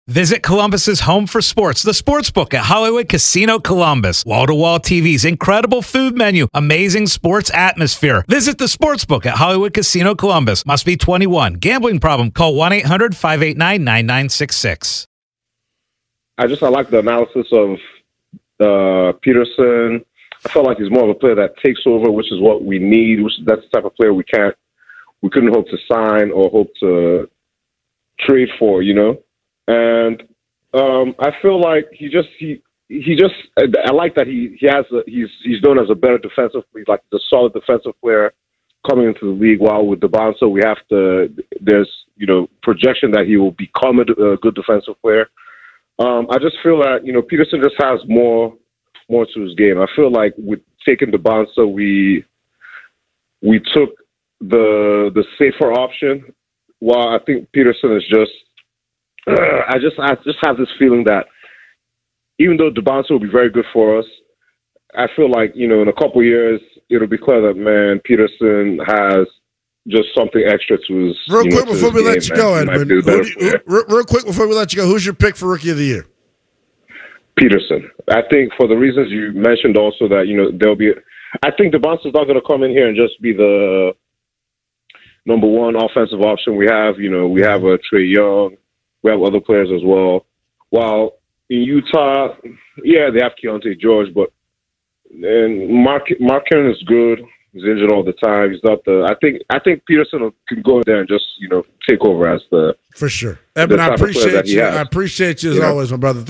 Visit Columbus's home for sports, the Sportsbook at Hollywood Casino Columbus. Wall-to-wall TVs, incredible food menu, amazing sports atmosphere. Visit the Sportsbook at Hollywood Casino Columbus. Must be 21. Gambling problem? Call 1-800-589-9966. I like the analysis of Peterson. I felt like he's more of a player that takes over, which is what we need. That's the type of player we couldn't hope to sign or hope to trade for, And I feel like I like that he's known as a better defensive, he's like the solid defensive player coming into the league. While with DeBonso, there's projection that he will become a good defensive player. I just feel that Peterson just has more to his game. I feel like with taking DeBonso, we took the safer option. While I think Peterson is just. I just have this feeling that even though DeBonso will be very good for us, I feel like, in a couple of years, it'll be clear that, man, Peterson has just something extra to his Real quick before we let you go, Edwin. Real quick before we let you go, who's your pick for Rookie of the Year? Peterson. I think for the reasons you mentioned also that, I think DeBonso's not going to come in here and just be the number one offensive option we have. We have a Trae Young. We have other players as well. While in Utah, yeah, they have Keontae George, but Mark Cannon is good. He's injured all the time. He's not I think Peterson can go in there and just take over as the for sure. Eben, I appreciate you. I appreciate you as always, my brother.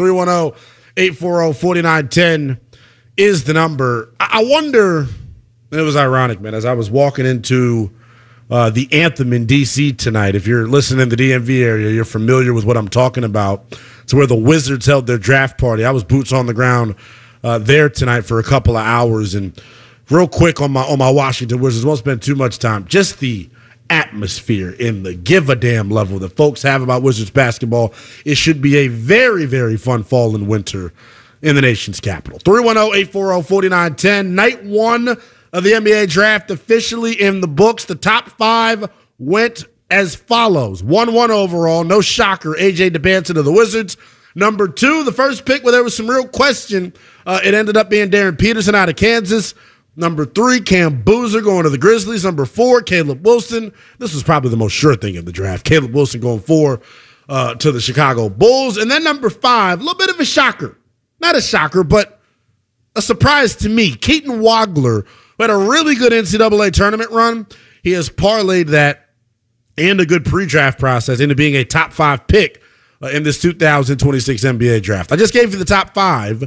310-840-4910 is the number. I wonder, and it was ironic, man, as I was walking into the Anthem in D.C. tonight. If you're listening in the DMV area, you're familiar with what I'm talking about. It's where the Wizards held their draft party. I was boots on the ground there tonight for a couple of hours. And real quick on my Washington Wizards, won't spend too much time. Just the atmosphere in the give a damn level that folks have about Wizards basketball. It should be a very, very fun fall and winter in the nation's capital. 310-840-4910. Night one of the NBA draft officially in the books. The top five went as follows. 1-1 overall. No shocker. A.J. Depandson of the Wizards. Number 2, the first pick where there was some real question. It ended up being Darren Peterson out of Kansas. Number 3, Cam Boozer going to the Grizzlies. Number 4, Caleb Wilson. This was probably the most sure thing in the draft. Caleb Wilson going 4 to the Chicago Bulls. And then number 5, a little bit of a shocker. Not a shocker, but a surprise to me. Keaton Wagler, who had a really good NCAA tournament run. He has parlayed that and a good pre-draft process into being a top 5 pick in this 2026 NBA draft. I just gave you the top 5.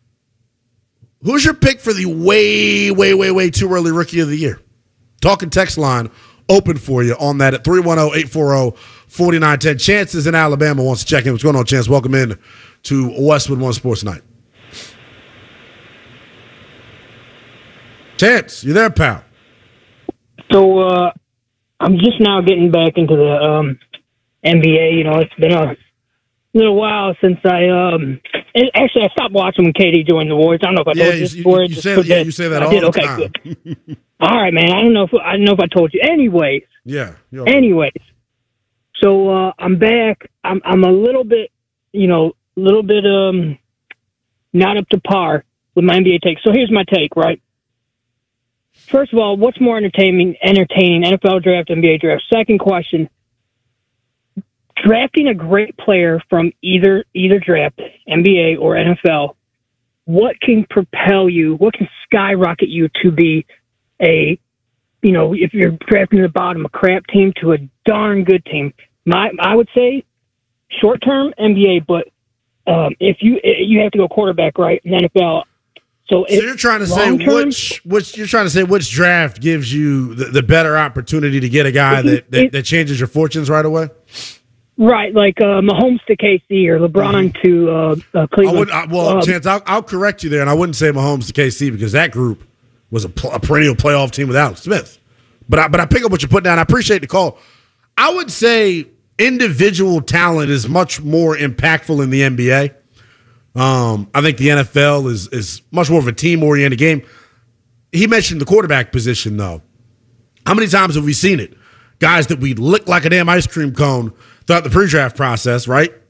Who's your pick for the way, way, way, way too early Rookie of the Year? Talking text line open for you on that at 310-840-4910. Chance is in Alabama, wants to check in. What's going on, Chance? Welcome in to Westwood One Sports Night. Chance, you there, pal? So I'm just now getting back into the NBA. It's been a little while since I stopped watching when KD joined the Warriors. I don't know if I told you this before. You say that all the time. Good. All right, man. I don't know if I told you. Anyways. Yeah. Anyways. So I'm back. I'm a little bit, not up to par with my NBA take. So here's my take, right? First of all, what's more entertaining, NFL draft, NBA draft? Second question, drafting a great player from either draft, NBA or NFL, what can propel you, what can skyrocket you to be if you're drafting at the bottom, a crap team to a darn good team? I would say short-term NBA, but if you have to go quarterback, right, in NFL. So you're trying to say which draft gives you the better opportunity to get a guy that changes your fortunes right away? Right, like Mahomes to KC or LeBron to Cleveland. Chance, I'll correct you there, and I wouldn't say Mahomes to KC because that group was a perennial playoff team with Alex Smith. But I pick up what you put down. I appreciate the call. I would say individual talent is much more impactful in the NBA. I think the NFL is much more of a team-oriented game. He mentioned the quarterback position, though. How many times have we seen it? Guys that we lick like a damn ice cream cone throughout the pre-draft process, right?